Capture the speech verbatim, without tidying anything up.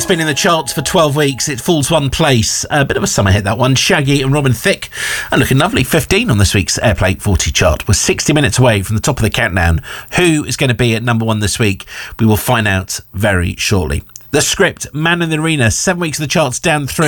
It's been in the charts for twelve weeks. It falls one place. A bit of a summer hit, that one. Shaggy and Robin Thicke. And looking lovely, fifteen on this week's Airplay forty chart. We're sixty minutes away from the top of the countdown. Who is going to be at number one this week? We will find out very shortly. The Script, Man in the Arena, seven weeks of the charts down through.